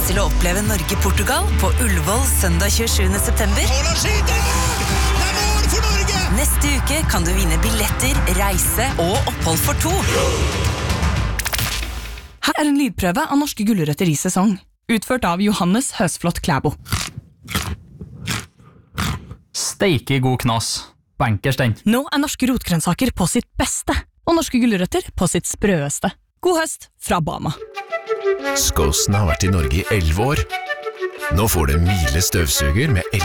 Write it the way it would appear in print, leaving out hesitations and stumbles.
lyst til å oppleve Norge-Portugal på Ullevål søndag 27. september? Neste uke kan du vinne billetter, reise og opphold for 2. Her en lydprøve av norske gulrøtter i sesong, utført av Johannes Høsflot Klæbo. Steike god knas. Bankers den. Nå norske rotgrønnsaker på sitt beste, og norske gulrøtter på sitt sprøeste. God høst fra Bama. Skåsen har vært i Norge i 11 år. Nå får du Miele støvsuger med